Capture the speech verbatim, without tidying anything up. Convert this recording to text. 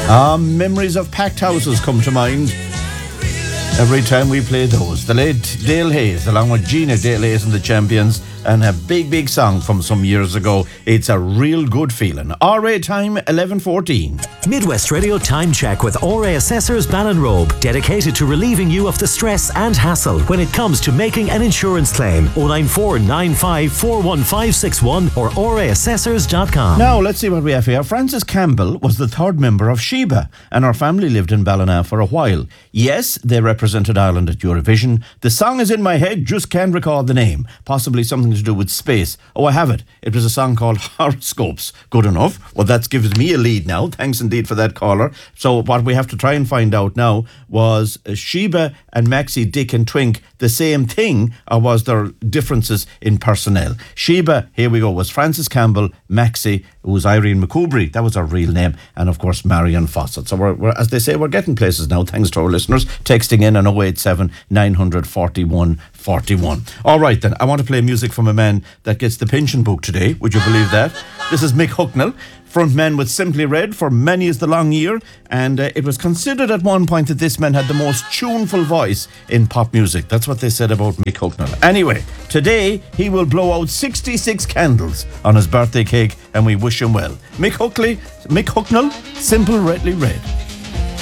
Ah, memories of packed houses come to mind every time we play those. The late Dale Hayes, along with Gina Dale Hayes and the Champions, and a big, big song from some years ago. It's a real good feeling. R A time, eleven fourteen. Midwest Radio Time Check with R A Assessors Ballinrobe, dedicated to relieving you of the stress and hassle when it comes to making an insurance claim. oh nine four nine five four one five six one or r a assessors dot com. Now, let's see what we have here. Frances Campbell was the third member of Sheba, and her family lived in Ballina for a while. Yes, they represented Ireland at Eurovision. The song is in my head, just can't recall the name. Possibly something to do with space. Oh, I have it. It was a song called Horoscopes. Good enough. Well, that gives me a lead now. Thanks indeed for that caller. So what we have to try and find out now was uh, Sheba and Maxi, Dick and Twink the same thing, or was there differences in personnel? Sheba, here we go, was Frances Campbell. Maxi, who was Irene McCoubry, that was her real name, and of course Marion Fawcett. So we're, we're, as they say, we're getting places now, thanks to our listeners texting in on oh eight seven nine forty-one forty-one. All right then, I want to play music from a man that gets the pension book today. Would you believe that? This is Mick Hucknall, frontman with Simply Red for Many is the Long Year, and uh, it was considered at one point that this man had the most tuneful voice in pop music. That's what they said about Mick Hucknall. Anyway, today he will blow out sixty-six candles on his birthday cake, and we wish him well. Mick Hucknall, Mick Hucknall, Simple Redly Red.